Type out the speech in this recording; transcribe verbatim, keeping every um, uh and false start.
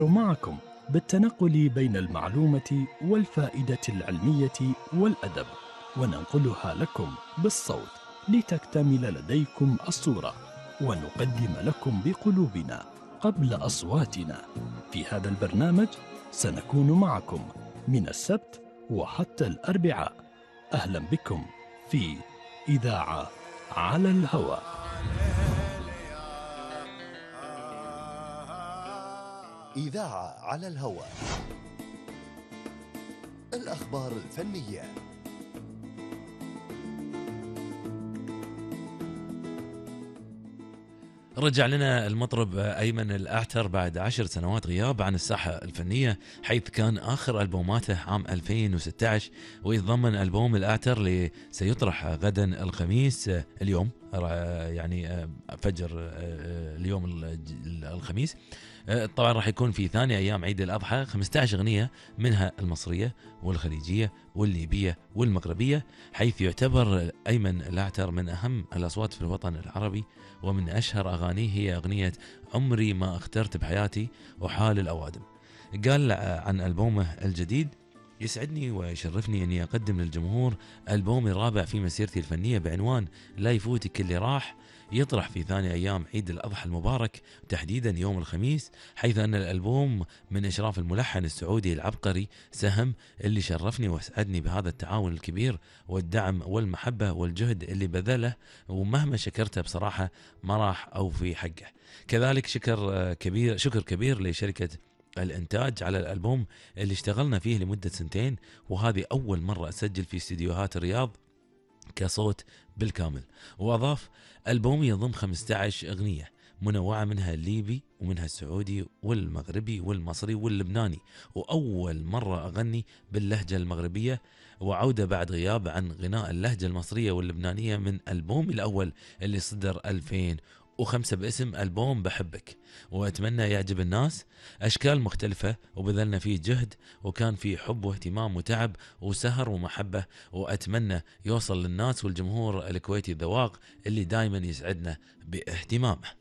معكم بالتنقل بين المعلومة والفائدة العلمية والأدب، وننقلها لكم بالصوت لتكتمل لديكم الصورة، ونقدم لكم بقلوبنا قبل أصواتنا. في هذا البرنامج سنكون معكم من السبت وحتى الأربعاء. أهلا بكم في إذاعة على الهواء. إذاعة على الهواء، الأخبار الفنية. رجع لنا المطرب أيمن الأعتر بعد عشر سنوات غياب عن الساحة الفنية، حيث كان آخر ألبوماته عام ألفين وستة عشر، ويتضمن ألبوم الأعتر اللي سيطرح غدا الخميس اليوم، يعني فجر اليوم الخميس. طبعا راح يكون في ثاني أيام عيد الأضحى خمسة عشر أغنية، منها المصرية والخليجية والليبية والمغربية، حيث يعتبر أيمن الأعتر من أهم الأصوات في الوطن العربي. ومن أشهر أغانيه هي أغنية عمري ما اخترت بحياتي وحال الأوادم. قال عن ألبومه الجديد: يسعدني ويشرفني أني أقدم للجمهور ألبومي الرابع في مسيرتي الفنية بعنوان لا يفوتك اللي راح، يطرح في ثاني أيام عيد الأضحى المبارك، تحديدا يوم الخميس، حيث أن الألبوم من إشراف الملحن السعودي العبقري سهم، اللي شرفني واسعدني بهذا التعاون الكبير والدعم والمحبة والجهد اللي بذله، ومهما شكرته بصراحة ما راح أوفي حقه. كذلك شكر كبير شكر كبير لشركة الإنتاج على الألبوم اللي اشتغلنا فيه لمدة سنتين، وهذه أول مرة أسجل في استديوهات الرياض كصوت بالكامل. وأضاف: ألبومي يضم خمسة عشر أغنية منوعة، منها الليبي ومنها السعودي والمغربي والمصري واللبناني، وأول مرة أغني باللهجة المغربية، وعودة بعد غياب عن غناء اللهجة المصرية واللبنانية من ألبومي الأول اللي صدر ألفين وخمسة باسم ألبوم بحبك. وأتمنى يعجب الناس، أشكال مختلفة وبذلنا فيه جهد، وكان فيه حب واهتمام وتعب وسهر ومحبة، وأتمنى يوصل للناس والجمهور الكويتي الذواق اللي دايما يسعدنا باهتمامه.